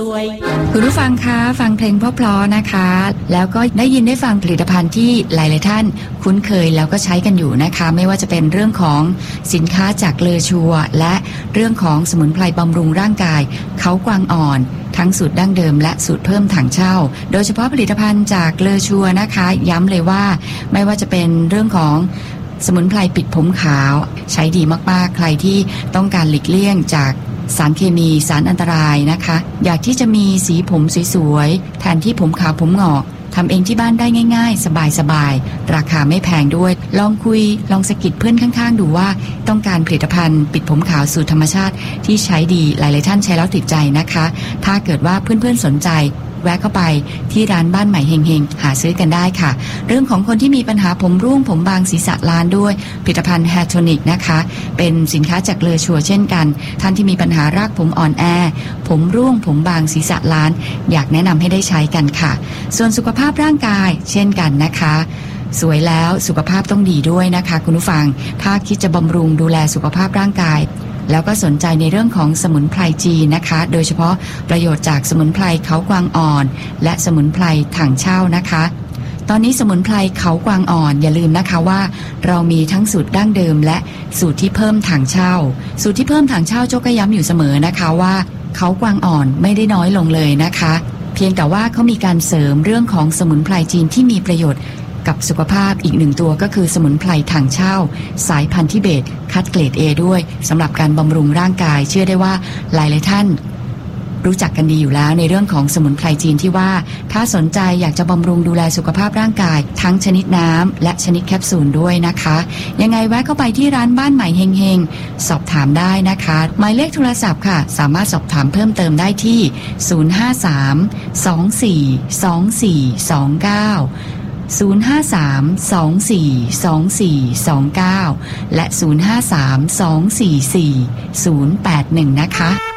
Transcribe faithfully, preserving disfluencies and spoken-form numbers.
คุณผู้ฟังคะฟังเพลงเพราะๆนะคะแล้วก็ได้ยินได้ฟังผลิตภัณฑ์ที่หลายๆท่านคุ้นเคยแล้วก็ใช้กันอยู่นะคะไม่ว่าจะเป็นเรื่องของสินค้าจากเลอชัวและเรื่องของสมุนไพรบำรุงร่างกายเขากวางอ่อนทั้งสูตรดั้งเดิมและสูตรเพิ่มถังเช่าโดยเฉพาะผลิตภัณฑ์จากเลอชัวนะคะย้ำเลยว่าไม่ว่าจะเป็นเรื่องของสมุนไพรปิดผมขาวใช้ดีมากๆใครที่ต้องการหลีกเลี่ยงจากสารเคมีสารอันตรายนะคะอยากที่จะมีสีผมสวยๆแทนที่ผมขาวผมงอกทำเองที่บ้านได้ง่ายๆสบายๆราคาไม่แพงด้วยลองคุยลองสะกิดเพื่อนข้างๆดูว่าต้องการผลิตภัณฑ์ปิดผมขาวสูตรธรรมชาติที่ใช้ดีหลายๆท่านใช้แล้วติดใจนะคะถ้าเกิดว่าเพื่อนๆสนใจแวะเข้าไปที่ร้านบ้านใหม่เฮงๆหาซื้อกันได้ค่ะเรื่องของคนที่มีปัญหาผมร่วงผมบางศีรษะล้านด้วยผลิตภัณฑ์แฮร์โทนิกนะคะเป็นสินค้าจากเลอชัวเช่นกันท่านที่มีปัญหารากผมอ่อนแอผมร่วงผมบางศีรษะล้านอยากแนะนำให้ได้ใช้กันค่ะส่วนสุขภาพร่างกายเช่นกันนะคะสวยแล้วสุขภาพต้องดีด้วยนะคะคุณผู้ฟังถ้าคิดจะบำรุงดูแลสุขภาพร่างกายแล้วก็สนใจในเรื่องของสมุนไพรจีนนะคะโดยเฉพาะประโยชน์จากสมุนไพรเขากวางอ่อนและสมุนไพรถังเช่านะคะตอนนี้สมุนไพรเขากวางอ่อนอย่าลืมนะคะว่าเรามีทั้งสูตรดั้งเดิมและสูตรที่เพิ่มถังเช่าสูตรที่เพิ่มถังเช่าโจ๊กก็ย้ำอยู่เสมอนะคะว่าเขากวางอ่อนไม่ได้น้อยลงเลยนะคะเพียงแต่ว่าเขามีการเสริมเรื่องของสมุนไพรจีนที่มีประโยชน์กับสุขภาพอีกหนึ่งตัวก็คือสมุนไพรถังเช่าสายพันธุ์ทิเบตคัดเกรด A ด้วยสำหรับการบำรุงร่างกายเชื่อได้ว่าหลายหลายท่านรู้จักกันดีอยู่แล้วในเรื่องของสมุนไพรจีนที่ว่าถ้าสนใจอยากจะบำรุงดูแลสุขภาพร่างกายทั้งชนิดน้ำและชนิดแคปซูลด้วยนะคะยังไงแวะเข้าไปที่ร้านบ้านใหม่เฮงๆสอบถามได้นะคะหมายเลขโทรศัพท์ค่ะสามารถสอบถามเพิ่มเติมได้ที่ศูนย์ ห้า สาม สอง สี่ สอง สี่ สอง เก้าศูนย์ ห้า สาม สอง สี่ สอง สี่ สอง เก้าและศูนย์ ห้า สาม สอง สี่ สี่ ศูนย์ แปด หนึ่งนะคะ